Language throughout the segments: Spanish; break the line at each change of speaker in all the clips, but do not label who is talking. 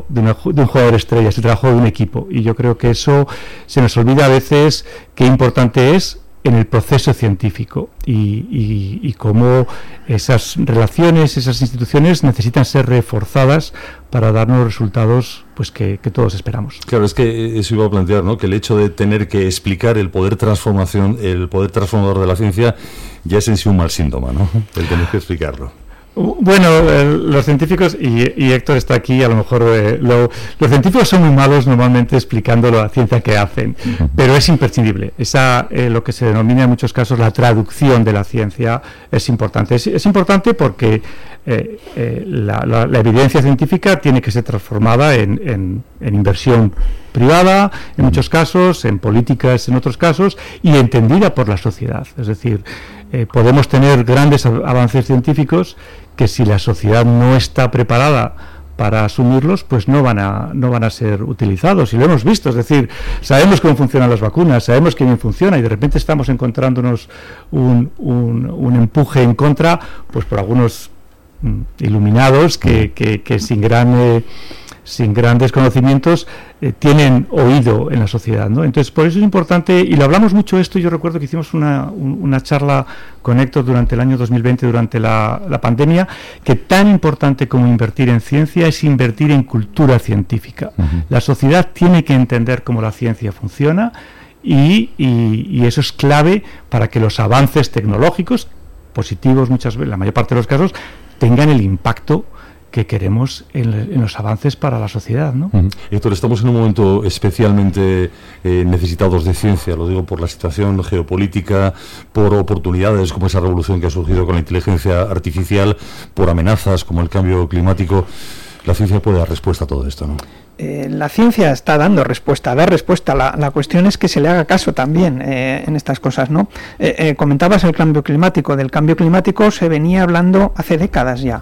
de un jugador estrella, es el trabajo de un equipo. Y yo creo que eso se nos olvida a veces qué importante es en el proceso científico y cómo esas relaciones, esas instituciones necesitan ser reforzadas para darnos resultados pues que todos esperamos.
Claro, es que eso iba a plantear, ¿no? Que el hecho de tener que explicar el poder transformador de la ciencia ya es en sí un mal síntoma, ¿no? El tener que explicarlo.
Bueno, los científicos, y Héctor está aquí, a lo mejor los científicos son muy malos normalmente explicando la ciencia que hacen, pero es imprescindible. Lo que se denomina en muchos casos la traducción de la ciencia es importante. Es importante porque la evidencia científica tiene que ser transformada en inversión privada, en muchos casos, en políticas en otros casos, y entendida por la sociedad. Es decir, podemos tener grandes avances científicos que si la sociedad no está preparada para asumirlos, pues no van a ser utilizados, y lo hemos visto. Es decir, sabemos cómo funcionan las vacunas, sabemos que bien funciona, y de repente estamos encontrándonos un empuje en contra, pues por algunos iluminados que sin grandes conocimientos tienen oído en la sociedad, ¿no? Entonces, por eso es importante, y lo hablamos mucho esto. Yo recuerdo que hicimos una charla con Héctor durante el año 2020, durante la pandemia, que tan importante como invertir en ciencia es invertir en cultura científica. La sociedad tiene que entender cómo la ciencia funciona, y eso es clave para que los avances tecnológicos, positivos muchas veces, la mayor parte de los casos, tengan el impacto que queremos en los avances para la sociedad, ¿no?
Héctor, estamos en un momento especialmente necesitados de ciencia, lo digo por la situación geopolítica, por oportunidades como esa revolución que ha surgido con la inteligencia artificial, por amenazas como el cambio climático. La ciencia puede dar respuesta a todo esto, ¿no?
La ciencia está dando respuesta, da respuesta. La cuestión es que se le haga caso también en estas cosas, ¿no? Comentabas el cambio climático. Del cambio climático se venía hablando hace décadas ya.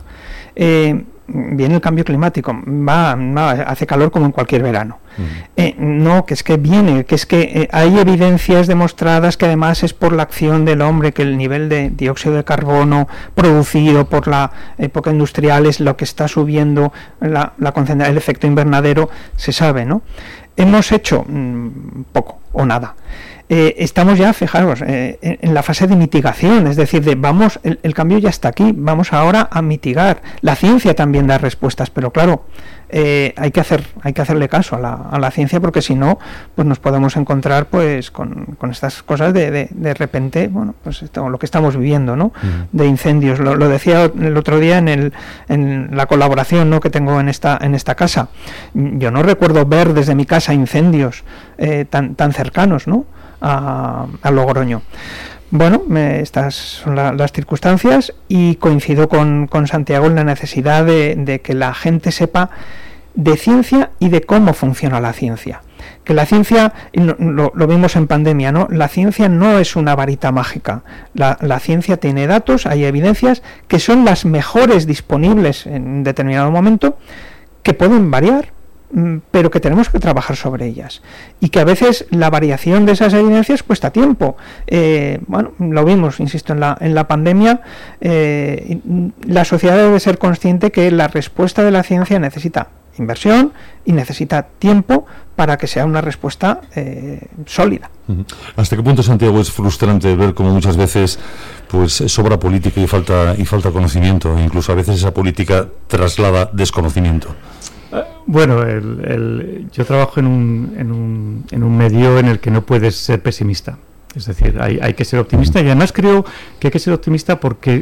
Viene el cambio climático, hace calor como en cualquier verano. No, que es que viene, que es que hay evidencias demostradas que además es por la acción del hombre, que el nivel de dióxido de carbono producido por la época industrial es lo que está subiendo la concentración, el efecto invernadero, se sabe, ¿no? Hemos hecho poco o nada. Estamos ya, fijaros, en la fase de mitigación, es decir, el cambio ya está aquí, vamos ahora a mitigar. La ciencia también da respuestas, pero claro, hay que hacerle caso a la ciencia, porque si no, pues nos podemos encontrar pues con estas cosas de repente, bueno, pues lo que estamos viviendo, ¿no? De incendios. Lo decía el otro día en la colaboración, ¿no?, que tengo en esta casa. Yo no recuerdo ver desde mi casa incendios tan cercanos, ¿no?, a Logroño. Bueno, estas son las circunstancias, y coincido con Santiago en la necesidad de que la gente sepa de ciencia y de cómo funciona la ciencia. Que la ciencia, lo vimos en pandemia, ¿no? La ciencia no es una varita mágica. La ciencia tiene datos, hay evidencias que son las mejores disponibles en un determinado momento, que pueden variar, pero que tenemos que trabajar sobre ellas, y que a veces la variación de esas evidencias cuesta tiempo. Bueno, lo vimos, insisto, en la pandemia. La sociedad debe ser consciente que la respuesta de la ciencia necesita inversión y necesita tiempo para que sea una respuesta sólida.
¿Hasta qué punto, Santiago, es frustrante ver cómo muchas veces pues sobra política y falta conocimiento, e incluso a veces esa política traslada desconocimiento?
Bueno, yo trabajo en un medio en el que no puedes ser pesimista. Es decir, hay que ser optimista, y además creo que hay que ser optimista porque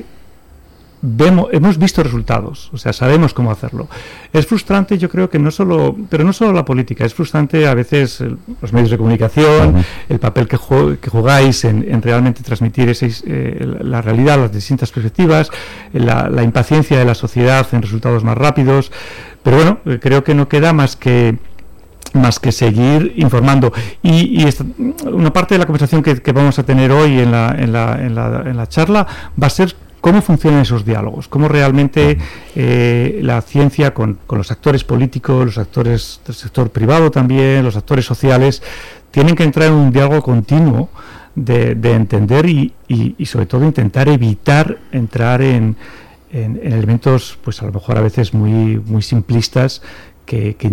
hemos visto resultados, o sea, sabemos cómo hacerlo. Es frustrante, yo creo que no solo la política, es frustrante a veces los medios de comunicación, el papel que jugáis en realmente transmitir la realidad, las distintas perspectivas, la impaciencia de la sociedad en resultados más rápidos. Pero bueno, creo que no queda más que seguir informando, y una parte de la conversación que vamos a tener hoy en la charla va a ser cómo funcionan esos diálogos, cómo realmente la ciencia con los actores políticos, los actores del sector privado también, los actores sociales, tienen que entrar en un diálogo continuo de entender y sobre todo intentar evitar entrar en elementos, pues a lo mejor a veces muy simplistas, que